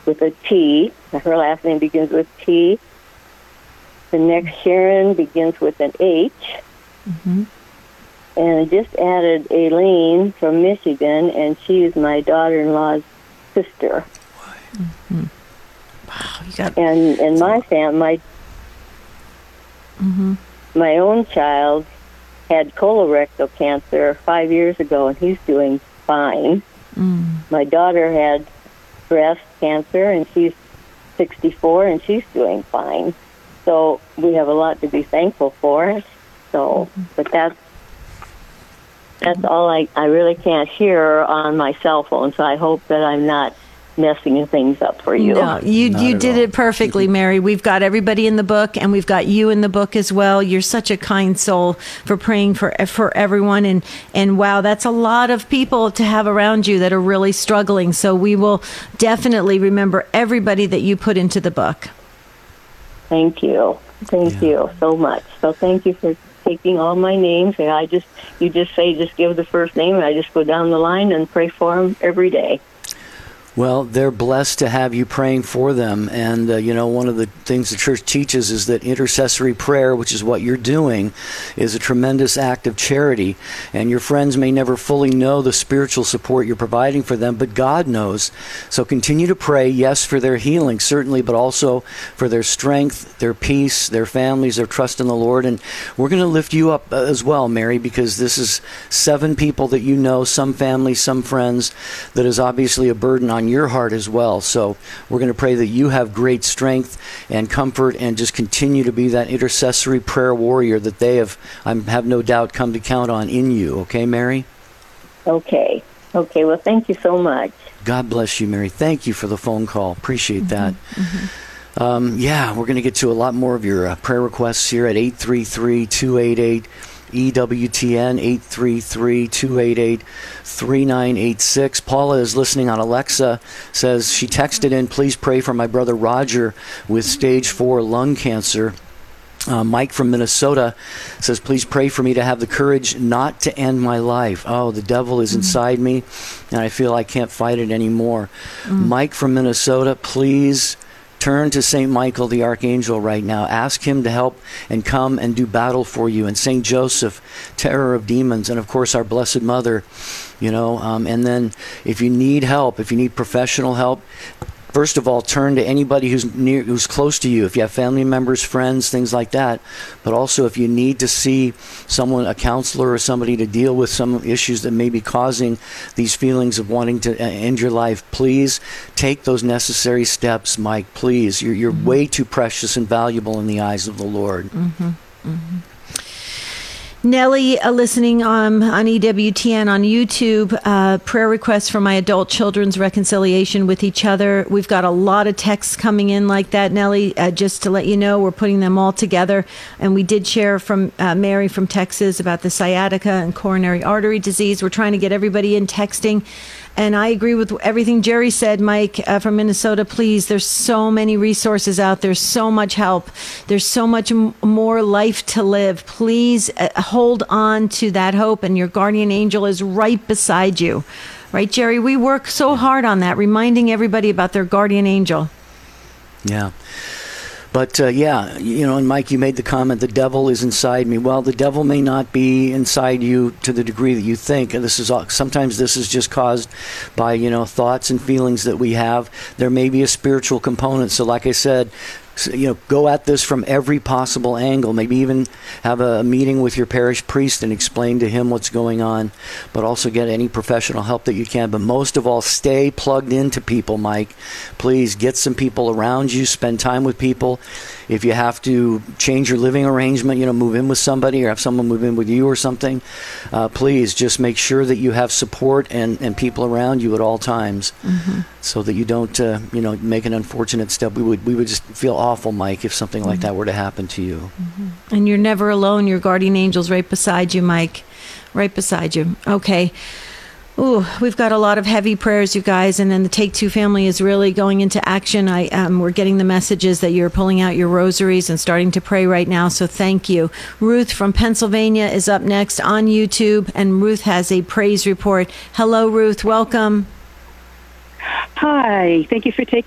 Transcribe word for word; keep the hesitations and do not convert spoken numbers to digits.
with a T. Her last name begins with T. The next Sharon begins with an H. Mm-hmm. And I just added Aileen from Michigan, and she is my daughter-in-law's sister. Mm-hmm. Wow, you got... And and my fam, my mm-hmm. my own child had colorectal cancer five years ago, and he's doing fine. Mm. My daughter had breast cancer, and she's sixty-four, and she's doing fine. So we have a lot to be thankful for. So, mm-hmm. but that's that's all I, I really can't hear on my cell phone. So I hope that I'm not messing things up for you. No, you Not you at did all. it perfectly, Mary. We've got everybody in the book, and we've got you in the book as well. You're such a kind soul for praying for for everyone, and and wow, that's a lot of people to have around you that are really struggling. So we will definitely remember everybody that you put into the book. Thank you. Thank Yeah. you so much. So thank you for taking all my names. And I just, you just say, just give the first name, and I just go down the line and pray for them every day. Well, they're blessed to have you praying for them. And, uh, you know, one of the things the church teaches is that intercessory prayer, which is what you're doing, is a tremendous act of charity. And your friends may never fully know the spiritual support you're providing for them, but God knows. So continue to pray, yes, for their healing, certainly, but also for their strength, their peace, their families, their trust in the Lord. And we're going to lift you up uh, as well, Mary, because this is seven people that you know, some families, some friends, that is obviously a burden on your heart as well. So we're going to pray that you have great strength and comfort, and just continue to be that intercessory prayer warrior that they have, I have no doubt, come to count on in you. Okay, Mary? Okay. Okay. Well, thank you so much. God bless you, Mary. Thank you for the phone call. Appreciate Mm-hmm. that. Mm-hmm. Um, yeah, we're going to get to a lot more of your uh, prayer requests here at eight three three, two eight eight, E W T N, eight three three, two eight eight, three nine eight six. Paula is listening on Alexa, says she texted in, please pray for my brother Roger with stage four lung cancer. Uh, Mike from Minnesota says, please pray for me to have the courage not to end my life. Oh, the devil is mm-hmm. inside me, and I feel I can't fight it anymore. Mm-hmm. Mike from Minnesota, please turn to Saint Michael the Archangel right now. Ask him to help and come and do battle for you. And Saint Joseph, terror of demons. And, of course, our Blessed Mother, you know. Um, and then if you need help, if you need professional help, first of all, turn to anybody who's near, who's close to you. If you have family members, friends, things like that. But also, if you need to see someone, a counselor or somebody, to deal with some issues that may be causing these feelings of wanting to end your life, please take those necessary steps, Mike. Please, you're you're mm-hmm. way too precious and valuable in the eyes of the Lord. Mm-hmm. Mm-hmm. Nellie, uh, listening um, on E W T N on YouTube, uh, prayer requests for my adult children's reconciliation with each other. We've got a lot of texts coming in like that, Nellie. Uh, just to let you know, we're putting them all together. And we did share from uh, Mary from Texas about the sciatica and coronary artery disease. We're trying to get everybody in texting. And I agree with everything Jerry said, Mike, uh, from Minnesota. Please, there's so many resources out there, so much help. There's so much m- more life to live. Please uh, hold on to that hope, and your guardian angel is right beside you. Right, Jerry? We work so hard on that, reminding everybody about their guardian angel. Yeah. But, uh, yeah, you know, and Mike, you made the comment, the devil is inside me. Well, the devil may not be inside you to the degree that you think. And this is all, sometimes this is just caused by, you know, thoughts and feelings that we have. There may be a spiritual component. So like I said, you know, go at this from every possible angle. Maybe even have a meeting with your parish priest and explain to him what's going on, but also get any professional help that you can. But most of all, stay plugged into people, Mike. Please get some people around you, spend time with people. If you have to change your living arrangement, you know, move in with somebody or have someone move in with you or something, uh, please just make sure that you have support and, and people around you at all times, mm-hmm. so that you don't, uh, you know, make an unfortunate step. We would we would just feel awful, Mike, if something mm-hmm. like that were to happen to you. Mm-hmm. And you're never alone. Your guardian angel's right beside you, Mike, right beside you. Okay. Ooh, we've got a lot of heavy prayers, you guys, and then the Take Two family is really going into action. I um, we're getting the messages that you're pulling out your rosaries and starting to pray right now, so thank you. Ruth from Pennsylvania is up next on YouTube, and Ruth has a praise report. Hello, Ruth. Welcome. Hi. Thank you for taking